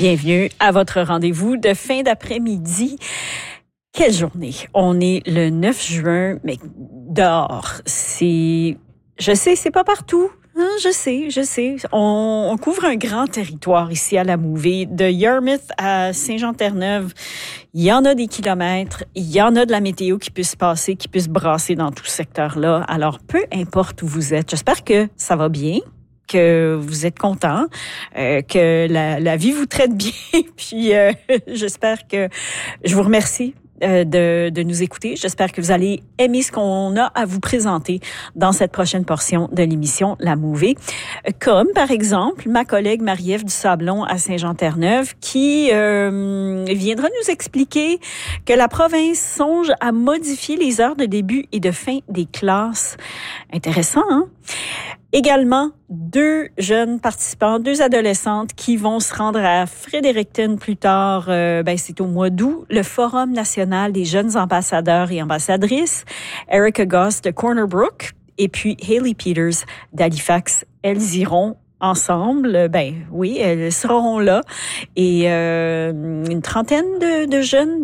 Bienvenue à votre rendez-vous de fin d'après-midi. Quelle journée! On est le 9 juin, mais dehors, je sais, c'est pas partout. Je sais. On couvre un grand territoire ici à la Mouvée. De Yarmouth à Saint-Jean-Terre-Neuve, il y en a des kilomètres, il y en a de la météo qui peut se passer, qui peut se brasser dans tout ce secteur-là. Alors, peu importe où vous êtes, j'espère que ça va bien, que vous êtes content, que la vie vous traite bien. Puis, j'espère que je vous remercie de nous écouter. J'espère que vous allez aimer ce qu'on a à vous présenter dans cette prochaine portion de l'émission La Mouvée. Comme, par exemple, ma collègue Marie-Ève Dusablon à Saint-Jean-Terre-Neuve qui viendra nous expliquer que la province songe à modifier les heures de début et de fin des classes. Intéressant, hein? Également, 2 jeunes participants, 2 adolescentes qui vont se rendre à Fredericton plus tard, c'est au mois d'août, le Forum national des jeunes ambassadeurs et ambassadrices, Erica Goss de Corner Brook et puis Hayley Peters d'Halifax. Elles iront ensemble, elles seront là. Et une trentaine de jeunes